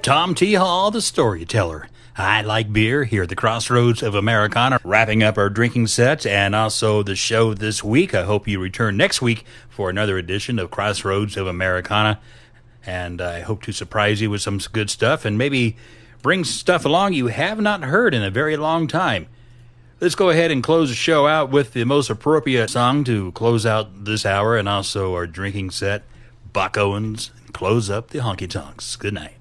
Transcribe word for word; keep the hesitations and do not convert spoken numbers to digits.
Tom T. Hall, the storyteller. I like beer here at the Crossroads of Americana, wrapping up our drinking sets and also the show this week. I hope you return next week for another edition of Crossroads of Americana, and I hope to surprise you with some good stuff and maybe bring stuff along you have not heard in a very long time. Let's go ahead and close the show out with the most appropriate song to close out this hour and also our drinking set, Buck Owens, and close up the honky tonks. Good night.